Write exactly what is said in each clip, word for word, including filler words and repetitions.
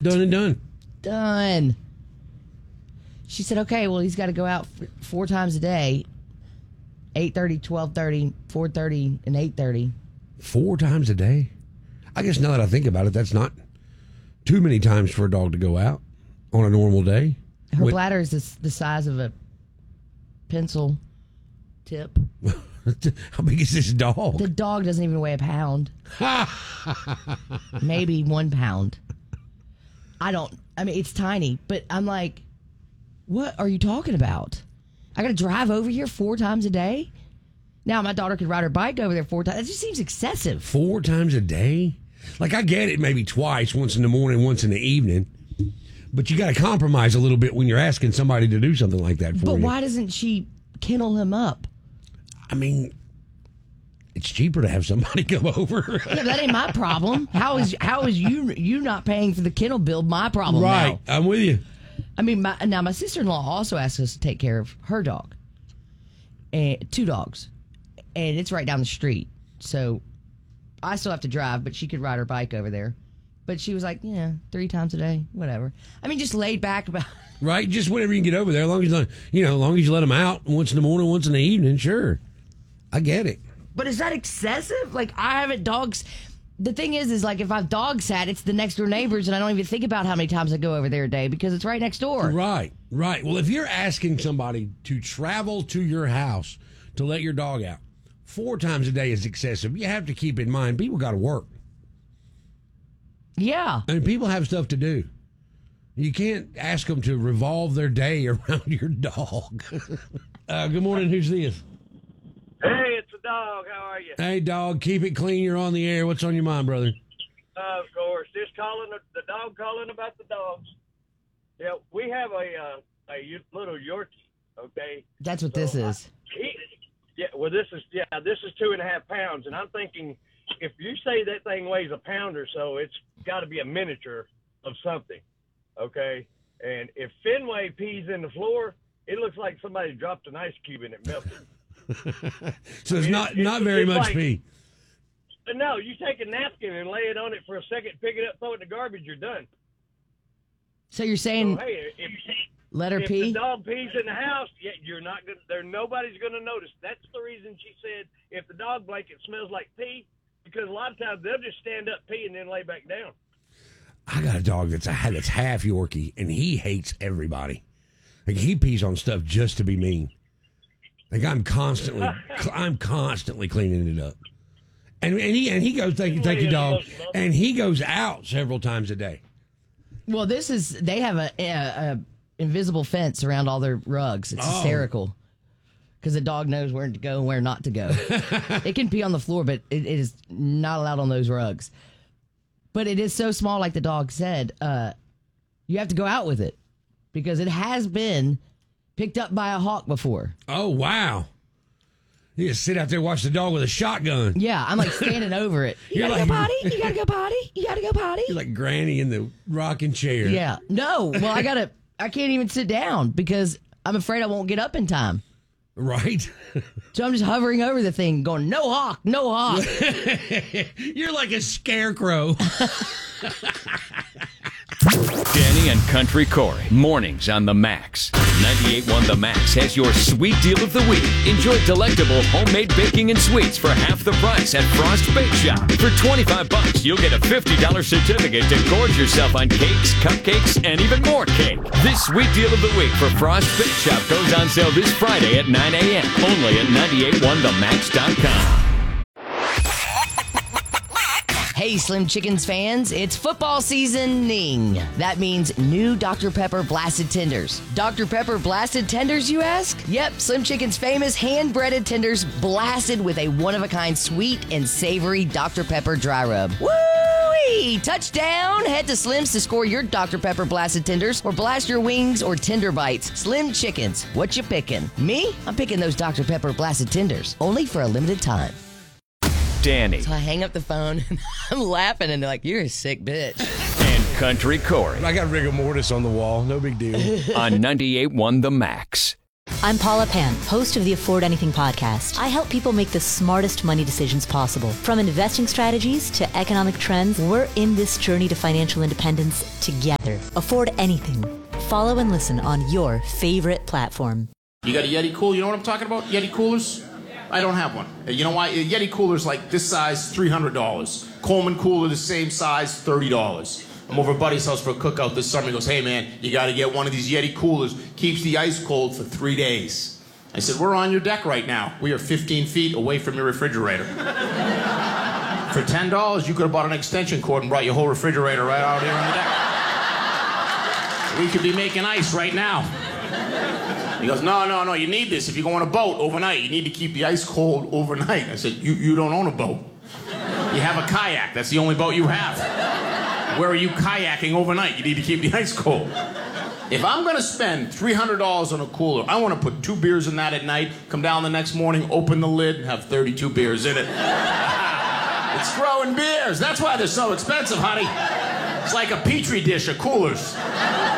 Done and done. Done. She said, okay, well, he's got to go out f- four times a day, eight thirty, twelve thirty, four thirty, and eight thirty. Four times a day? I guess now that I think about it, that's not too many times for a dog to go out on a normal day. Her With- bladder is the, the size of a pencil tip. How big is this dog? The dog doesn't even weigh a pound. Maybe one pound. I don't, I mean, it's tiny, but I'm like, what are you talking about? I got to drive over here four times a day? Now, my daughter could ride her bike over there four times. It just seems excessive. Four times a day? Like, I get it maybe twice, once in the morning, once in the evening. But you got to compromise a little bit when you're asking somebody to do something like that for But you. why doesn't she kennel him up? I mean, it's cheaper to have somebody come over. Yeah, that ain't my problem. How is how is you you not paying for the kennel bill my problem Right, now? I'm with you. I mean, my, now my sister-in-law also asked us to take care of her dog, and two dogs, and it's right down the street. So I still have to drive, but she could ride her bike over there. But she was like, yeah, three times a day, whatever. I mean, just laid back about. Right, just whenever you can get over there, as long as you, you know, as long as you let them out once in the morning, once in the evening, sure. I get it. But is that excessive? Like, I haven't dogs. The thing is, is like if I've dog sat, it's the next door neighbors, and I don't even think about how many times I go over there a day because it's right next door. Right, right. Well, if you're asking somebody to travel to your house to let your dog out, four times a day is excessive. You have to keep in mind, people got to work. Yeah. I mean, people have stuff to do. You can't ask them to revolve their day around your dog. uh, good morning. Who's this? Hey, it's a dog. How are you? Hey, dog. Keep it clean. You're on the air. What's on your mind, brother? Uh, of course, just calling the, the dog calling about the dogs. Yeah, we have a uh, a little Yorkie. Okay, That's what So, this is. he, yeah, well, this is yeah, this is two and a half pounds, and I'm thinking if you say that thing weighs a pound or so, it's got to be a miniature of something. Okay, and if Fenway pees in the floor, it looks like somebody dropped an ice cube and it melted. So it's mean, not it's- not it's very much like- pee. But no, you take a napkin and lay it on it for a second, pick it up, throw it in the garbage, you're done. So you're So, saying hey, if, let her if pee? the dog pees in the house, yeah, you're not gonna. There, nobody's gonna notice. That's the reason she said if the dog blanket smells like pee, because a lot of times they'll just stand up, pee, and then lay back down. I got a dog that's a, that's half Yorkie, and he hates everybody. Like, he pees on stuff just to be mean. Like, I'm constantly, I'm constantly cleaning it up. And and he and he goes, thank you, thank you, dog. And he goes out several times a day. Well, this is they have a, a, a invisible fence around all their rugs. It's Oh. hysterical because the dog knows where to go and where not to go. It can pee on the floor, but it, it is not allowed on those rugs. But it is so small, like the dog said. Uh, you have to go out with it because it has been picked up by a hawk before. Oh, wow. You just sit out there and watch the dog with a shotgun. Yeah, I'm like standing over it. You You're gotta like- go potty. You gotta go potty. You gotta go potty. You're like Granny in the rocking chair. Yeah. No. Well, I gotta. I can't even sit down because I'm afraid I won't get up in time. Right? So I'm just hovering over the thing, going, "No hawk, no hawk." You're like a scarecrow. Danny and Country Corey. Mornings on The Max. ninety-eight point one The Max has your sweet deal of the week. Enjoy delectable homemade baking and sweets for half the price at Frost Bake Shop. For twenty-five bucks, you'll get a fifty dollars certificate to gorge yourself on cakes, cupcakes, and even more cake. This sweet deal of the week for Frost Bake Shop goes on sale this Friday at nine a.m. only at ninety-eight point one the max dot com. Hey, Slim Chickens fans, it's football seasoning. That means new Doctor Pepper Blasted Tenders. Doctor Pepper Blasted Tenders, you ask? Yep, Slim Chickens' famous hand-breaded tenders blasted with a one-of-a-kind sweet and savory Doctor Pepper dry rub. Woo-wee! Touchdown! Head to Slim's to score your Doctor Pepper Blasted Tenders or blast your wings or tender bites. Slim Chickens, what you picking? Me? I'm picking those Doctor Pepper Blasted Tenders, only for a limited time. Danny So I hang up the phone, and I'm laughing, and they're like, "You're a sick bitch." and Country Corey I got rigor mortis on the wall. No big deal. on ninety-eight point one The Max. I'm Paula Pan, host of the Afford Anything podcast. I help people make the smartest money decisions possible. From investing strategies to economic trends, we're in this journey to financial independence together. Afford Anything. Follow and listen on your favorite platform. You got a Yeti cooler? You know what I'm talking about? Yeti coolers? I don't have one. You know why? A Yeti cooler's like this size, three hundred dollars. Coleman cooler, the same size, thirty dollars. I'm over at Buddy's house for a cookout this summer. He goes, hey, man, you got to get one of these Yeti coolers. Keeps the ice cold for three days. I said, we're on your deck right now. We are fifteen feet away from your refrigerator. For ten dollars, you could have bought an extension cord and brought your whole refrigerator right out here on the deck. We could be making ice right now. He goes, no, no, no, you need this. If you go on a boat overnight, you need to keep the ice cold overnight. I said, you, you don't own a boat. You have a kayak. That's the only boat you have. Where are you kayaking overnight? You need to keep the ice cold. If I'm going to spend three hundred dollars on a cooler, I want to put two beers in that at night, come down the next morning, open the lid, and have thirty-two beers in it. It's growing beers. That's why they're so expensive, honey. It's like a Petri dish of coolers.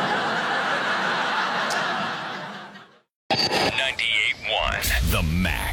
ninety-eight point one The Max.